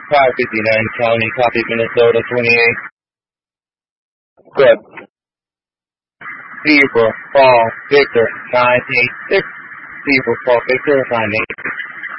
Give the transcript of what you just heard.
559 County, copy Minnesota 28. Good. Beaver, Fall, Victor, 986. Beaver, Fall, Victor, 986.